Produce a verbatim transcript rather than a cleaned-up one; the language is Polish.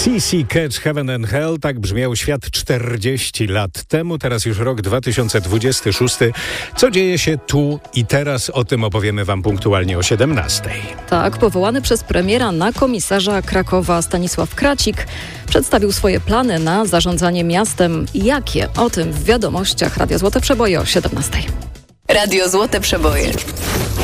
C C Catch Heaven and Hell, tak brzmiał świat czterdzieści lat temu, teraz już rok dwa tysiące dwudziesty szósty. Co dzieje się tu i teraz, o tym opowiemy wam punktualnie o siedemnastej. Tak, powołany przez premiera na komisarza Krakowa Stanisław Kracik przedstawił swoje plany na zarządzanie miastem. Jakie? O tym w wiadomościach Radia Złote Przeboje o siedemnastej. Radio Złote Przeboje.